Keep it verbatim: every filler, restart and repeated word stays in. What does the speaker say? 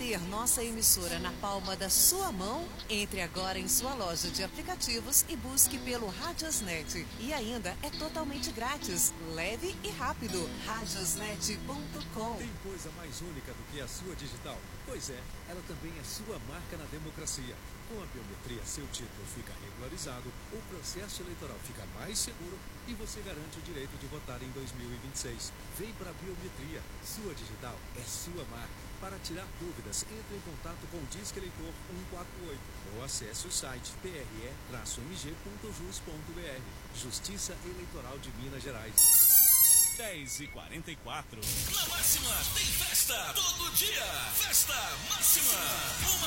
ter nossa emissora na palma da sua mão? Entre agora em sua loja de aplicativos e busque pelo Radiosnet. E ainda é totalmente grátis, leve e rápido. radiosnet ponto com. Tem coisa mais única do que a sua digital? Pois é, ela também é sua marca na democracia. Com a biometria, seu título fica regularizado, o processo eleitoral fica mais seguro e você garante o direito de votar em dois mil e vinte e seis. Vem para a biometria. Sua digital é sua marca. Para tirar dúvidas, entre em contato com o Disque Eleitor um quatro oito ou acesse o site t r e m g ponto jus ponto b r. Justiça Eleitoral de Minas Gerais. dez e quarenta e quatro. Na Máxima tem festa todo dia. Festa Máxima. Uma